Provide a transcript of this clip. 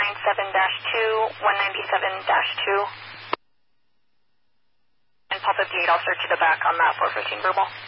197-2, and Pop 58, I'll search to the back on that 415 verbal.